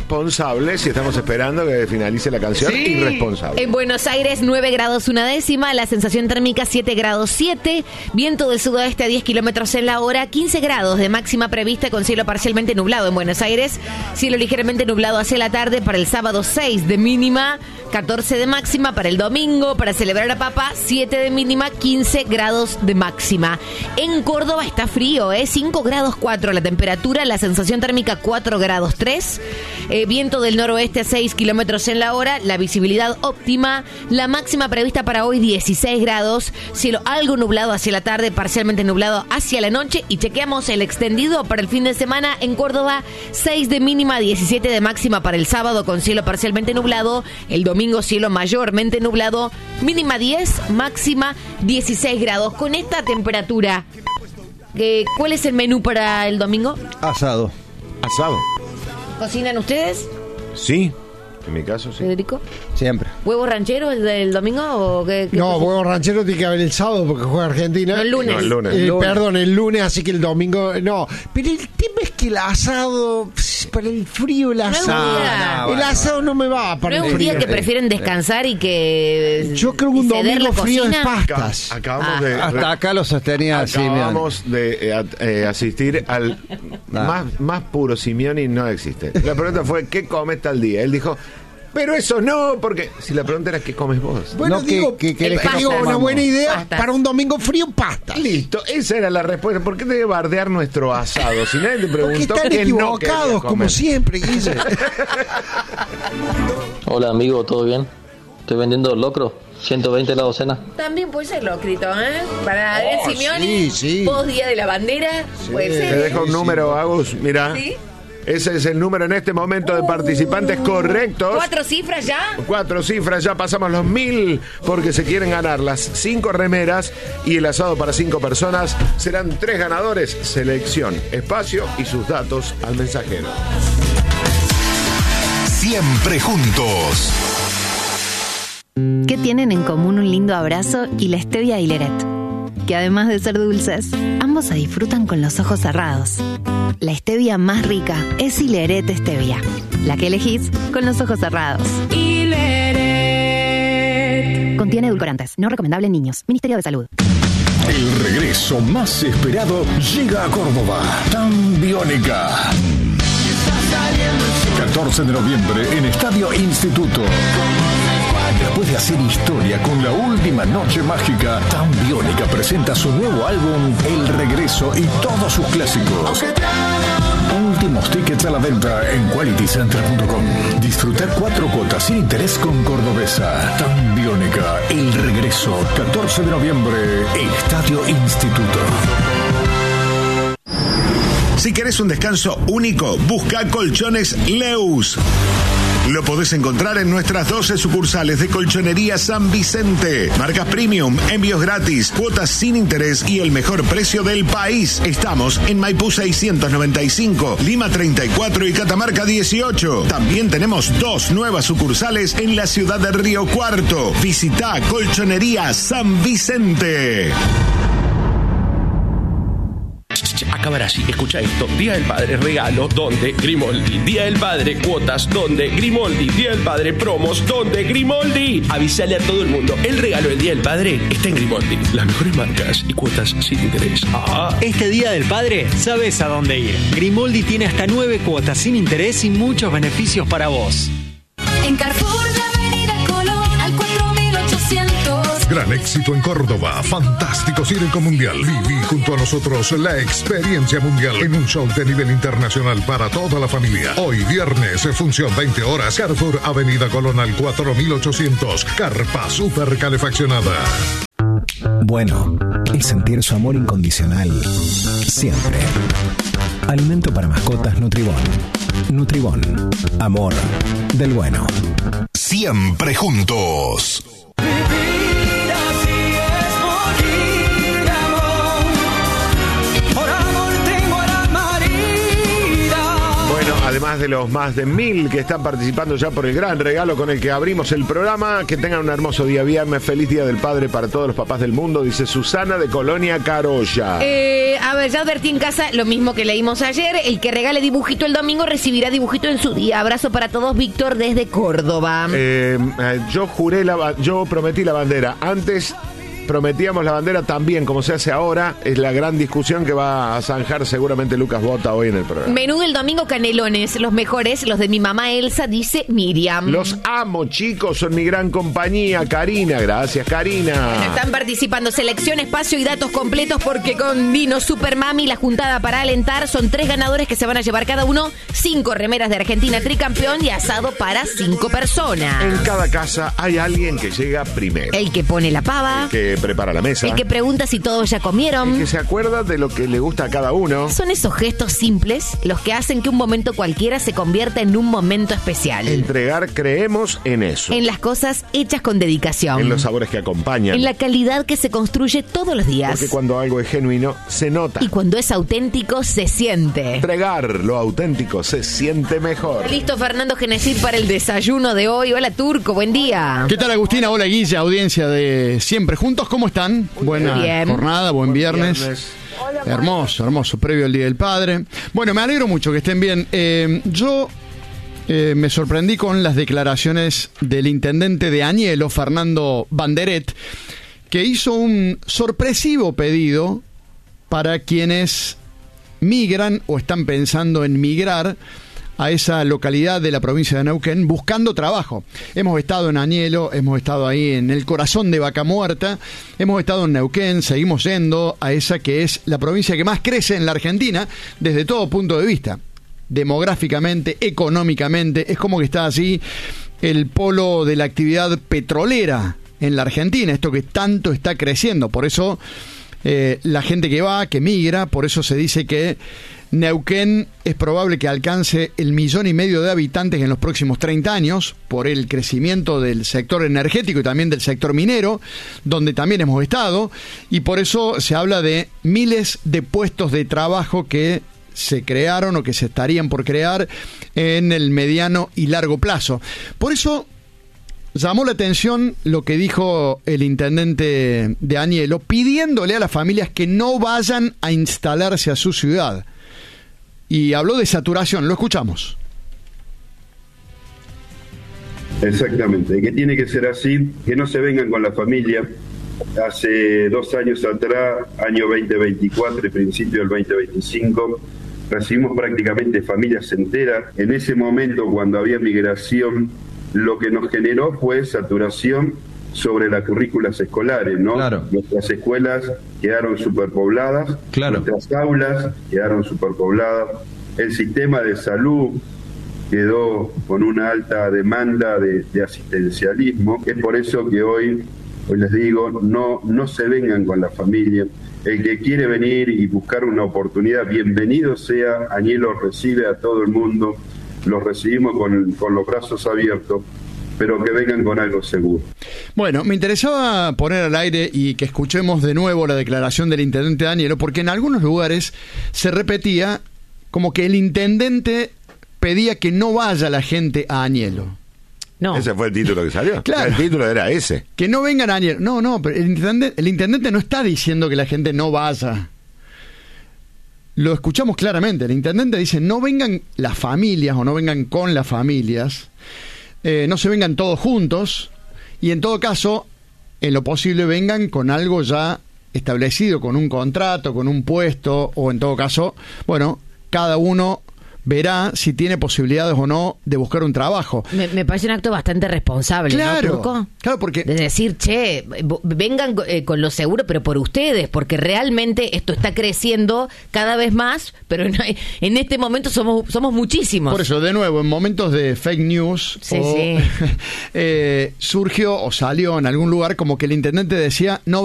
irresponsables y estamos esperando que finalice la canción. Sí. Irresponsable. En Buenos Aires 9 grados 1 décima, la sensación térmica 7 grados 7, viento del sudoeste a 10 kilómetros en la hora, 15 grados de máxima prevista con cielo parcialmente nublado en Buenos Aires, cielo ligeramente nublado hacia la tarde para el sábado 6 de mínima, 14 de máxima para el domingo, para celebrar a Papá 7 de mínima, 15 grados de máxima. En Córdoba está frío, 5 grados 4 la temperatura, la sensación térmica 4 grados 3, viento del noroeste a 6 kilómetros en la hora, la visibilidad óptima, la máxima prevista para hoy 16 grados, cielo algo nublado hacia la tarde, parcialmente nublado hacia la noche y chequeamos el extendido para el fin de semana en Córdoba, 6 de mínima, 17 de máxima para el sábado con cielo parcialmente nublado, el domingo cielo mayormente nublado, mínima 10, máxima 16 grados. Con esta temperatura, ¿cuál es el menú para el domingo? Asado. ¿Cocinan ustedes? Sí. En mi caso, sí. ¿Federico? Siempre. ¿Huevo ranchero el del domingo o qué no, huevo ranchero tiene que haber el sábado porque juega Argentina. No, el lunes. No, el lunes. Perdón, el lunes, así que el domingo no. Pero el tema es que el asado, para el frío el asado. El asado no me va para el frío. ¿No es un día que prefieren descansar y que yo creo que un domingo frío es pastas? Acabamos de... Hasta acá lo sostenía Acabamos de asistir al más puro Simeoni no existe. La pregunta fue, ¿qué comes tal día? Él dijo... Pero eso no, porque si la pregunta era ¿qué comes vos? Bueno, no, digo, una buena idea pastas. para un domingo frío, pastas. Listo, esa era la respuesta. ¿Por qué te debe bardear nuestro asado? Si nadie te preguntó, porque están equivocados, como siempre, Guille. Hola, amigo, ¿todo bien? Estoy vendiendo locro, 120 la docena. También puede ser locrito, Para el Simeoni, sí. Post Día de la Bandera, puede ser. Te dejo un número, Agus, mira. ¿Sí? Ese es el número en este momento de participantes correctos. 4 cifras ya. 4 cifras, ya pasamos los 1000 porque se quieren ganar las 5 remeras y el asado para 5 personas. Serán 3 ganadores, selección, espacio y sus datos al mensajero. Siempre juntos. ¿Qué tienen en común un lindo abrazo y la stevia Hileret? Que además de ser dulces, ambos se disfrutan con los ojos cerrados. La stevia más rica es Hileret Stevia, la que elegís con los ojos cerrados. Hileret. Contiene edulcorantes, no recomendable en niños. Ministerio de Salud. El regreso más esperado llega a Córdoba. Tan Biónica. 14 de noviembre en Estadio Instituto. Después de hacer historia con la última noche mágica, Tan Biónica presenta su nuevo álbum El Regreso y todos sus clásicos. Últimos tickets a la venta en qualitycenter.com. Disfrutar 4 cuotas sin interés con Cordobesa. Tan Biónica, El Regreso, 14 de noviembre, Estadio Instituto. Si querés un descanso único, busca Colchones Leus. Lo podés encontrar en nuestras 12 sucursales de Colchonería San Vicente. Marcas premium, envíos gratis, cuotas sin interés y el mejor precio del país. Estamos en Maipú 695, Lima 34 y Catamarca 18. También tenemos 2 nuevas sucursales en la ciudad de Río Cuarto. Visita Colchonería San Vicente. Acabará así, escucha esto. Día del Padre, regalo, donde Grimoldi. Día del Padre, cuotas, donde Grimoldi. Día del Padre, promos, donde Grimoldi. Avísale a todo el mundo, el regalo del Día del Padre está en Grimoldi. Las mejores marcas y cuotas sin interés. Este Día del Padre, sabes a dónde ir. Grimoldi tiene hasta 9 cuotas sin interés y muchos beneficios para vos. En Carrefour, la Avenida Colón, al 4800. Gran éxito en Córdoba, fantástico circo mundial. Viví junto a nosotros la experiencia mundial en un show de nivel internacional para toda la familia. Hoy viernes, función 20 horas, Carrefour, Avenida Colón al 4800, carpa super calefaccionada. Bueno, es sentir su amor incondicional siempre. Alimento para mascotas Nutribón. Nutribón, amor del bueno. Siempre juntos. además de los más de 1000 que están participando ya por el gran regalo con el que abrimos el programa. Que tengan un hermoso día viernes. Feliz Día del Padre para todos los papás del mundo, dice Susana de Colonia Carolla. A ver, ya advertí en casa lo mismo que leímos ayer. El que regale dibujito el domingo recibirá dibujito en su día. Abrazo para todos, Víctor desde Córdoba. Yo prometí la bandera. Antes prometíamos la bandera también, como se hace ahora. Es la gran discusión que va a zanjar seguramente Lucas Bota hoy en el programa. Menú del domingo, canelones. Los mejores, los de mi mamá Elsa, dice Miriam. Los amo, chicos. Son mi gran compañía. Karina, gracias, Karina. Bueno, están participando selección, espacio y datos completos porque con Vino Super Mami, la juntada para alentar, son 3 ganadores que se van a llevar cada uno 5 remeras de Argentina tricampeón y asado para 5 personas. En cada casa hay alguien que llega primero. El que pone la pava. El que prepara la mesa. El que pregunta si todos ya comieron. El que se acuerda de lo que le gusta a cada uno. Son esos gestos simples los que hacen que un momento cualquiera se convierta en un momento especial. Entregar, creemos en eso. En las cosas hechas con dedicación. En los sabores que acompañan. En la calidad que se construye todos los días. Porque cuando algo es genuino, se nota. Y cuando es auténtico, se siente. Entregar lo auténtico se siente mejor. ¿Está listo Fernando Genesid para el desayuno de hoy? Hola, Turco, buen día. ¿Qué tal, Agustina? Hola, Guilla, audiencia de Siempre Juntos. ¿Cómo están? Buena jornada, buen viernes. Hermoso, hermoso, previo al Día del Padre. Bueno, me alegro mucho que estén bien. Yo me sorprendí con las declaraciones del intendente de Añelo, Fernando Banderet, que hizo un sorpresivo pedido para quienes migran o están pensando en migrar a esa localidad de la provincia de Neuquén buscando trabajo. Hemos estado en Añelo, hemos estado ahí en el corazón de Vaca Muerta, hemos estado en Neuquén, seguimos yendo a esa que es la provincia que más crece en la Argentina desde todo punto de vista. Demográficamente, económicamente, es como que está así el polo de la actividad petrolera en la Argentina, esto que tanto está creciendo. Por eso la gente que va, que migra, por eso se dice que Neuquén es probable que alcance el 1,5 millones de habitantes en los próximos 30 años por el crecimiento del sector energético y también del sector minero, donde también hemos estado, y por eso se habla de miles de puestos de trabajo que se crearon o que se estarían por crear en el mediano y largo plazo. Por eso llamó la atención lo que dijo el intendente de Añelo, pidiéndole a las familias que no vayan a instalarse a su ciudad. Y habló de saturación, lo escuchamos. Exactamente, que tiene que ser así, que no se vengan con la familia. Hace 2 años atrás, año 2024 y principio del 2025, recibimos prácticamente familias enteras. En ese momento, cuando había migración, lo que nos generó fue saturación sobre las currículas escolares, ¿no? Claro. Nuestras escuelas quedaron superpobladas, claro. Nuestras aulas quedaron superpobladas, el sistema de salud quedó con una alta demanda de asistencialismo. Es por eso que hoy les digo, no se vengan con la familia. El que quiere venir y buscar una oportunidad, bienvenido sea. Añelo recibe a todo el mundo, los recibimos con los brazos abiertos, pero que vengan con algo seguro. Bueno, me interesaba poner al aire y que escuchemos de nuevo la declaración del intendente de Añelo, porque en algunos lugares se repetía como que el intendente pedía que no vaya la gente a Añelo. No. Ese fue el título que salió. Claro. El título era ese. Que no vengan a Añelo. No, pero el intendente no está diciendo que la gente no vaya. Lo escuchamos claramente. El intendente dice, no vengan las familias o no vengan con las familias. No se vengan todos juntos y en todo caso, en lo posible vengan con algo ya establecido, con un contrato, con un puesto, o en todo caso, bueno, cada uno verá si tiene posibilidades o no de buscar un trabajo. Me parece un acto bastante responsable, claro, ¿no, Turco? Claro, porque... De decir, vengan con lo seguro, pero por ustedes, porque realmente esto está creciendo cada vez más, pero en este momento somos muchísimos. Por eso, de nuevo, en momentos de fake news, surgió o salió en algún lugar como que el intendente decía, no